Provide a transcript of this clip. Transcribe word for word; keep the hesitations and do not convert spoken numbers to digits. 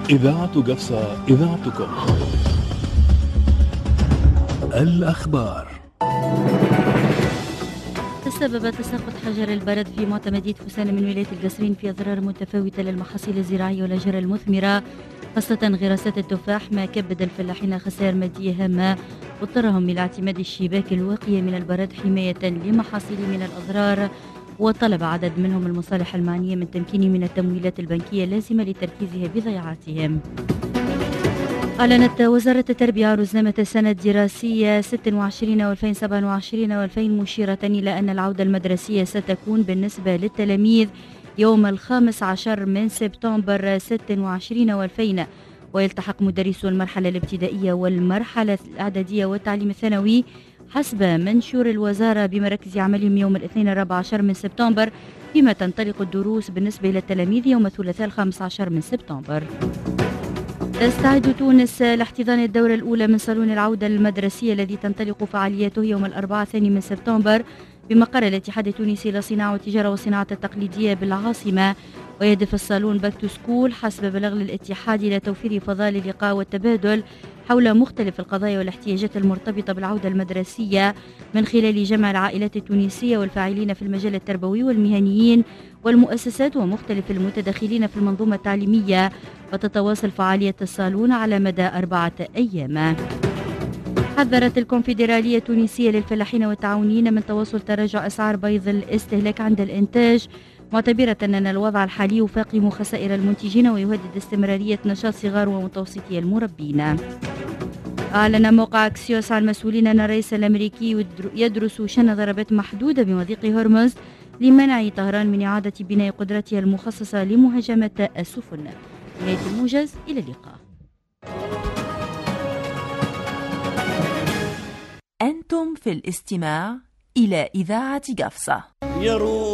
إذاعة قفصة، إذاعتكم. الأخبار. تسبب تساقط حجر البرد في معتمدية فسانة من ولاية القصرين في أضرار متفاوتة للمحاصيل الزراعية والأشجار المثمرة، خاصة غراسات التفاح، ما كبد الفلاحين خسائر مادية هامة واضطرهم إلى اعتماد الشباك الواقية من البرد حماية لمحاصيل من الأضرار. وطلب عدد منهم المصالح المعنية من تمكين من التمويلات البنكية اللازمة لتركيزها بضياعاتهم. أعلنت وزارة التربية رزنامة السنة الدراسية ستة وعشرين وألفين وسبعة وعشرين وألفين مشيرة إلى أن العودة المدرسية ستكون بالنسبة للتلاميذ يوم الخامس عشر من سبتمبر ستة وعشرين وألفين، ويلتحق مدرسو المرحلة الابتدائية والمرحلة الإعدادية والتعليم الثانوي حسب منشور الوزارة بمراكز عملهم يوم الاثنين الرابع عشر من سبتمبر، فيما تنطلق الدروس بالنسبة للتلاميذ يوم الثلاثاء الخامس عشر من سبتمبر. تستعد تونس لاحتضان الدورة الأولى من صالون العودة المدرسية الذي تنطلق فعالياته يوم الأربعاء الثاني من سبتمبر بمقر الاتحاد التونسي للصناعة والتجارة والصناعة التقليدية بالعاصمة. ويهدف الصالون باك تو سكول حسب بلغ الاتحاد إلى توفير فضاء للقاء والتبادل حول مختلف القضايا والاحتياجات المرتبطة بالعودة المدرسية، من خلال جمع العائلات التونسية والفاعلين في المجال التربوي والمهنيين والمؤسسات ومختلف المتدخلين في المنظومة التعليمية. وتتواصل فعالية الصالون على مدى أربعة أيام. حذرت الكونفدرالية التونسية للفلاحين والتعاونيين من تواصل تراجع أسعار بيض الاستهلاك عند الإنتاج، معتبرة أن الوضع الحالي يفاقم خسائر المنتجين ويهدد استمرارية نشاط صغار ومتوسطي المربين. أعلن موقع أكسيوس عن المسؤولين أن الرئيس الأمريكي يدرس شن ضربات محدودة بمضيق هرمز لمنع طهران من إعادة بناء قدرتها المخصصة لمهاجمة السفن. نهاية الموجز، إلى اللقاء. أنتم في الاستماع إلى إذاعة قفصة.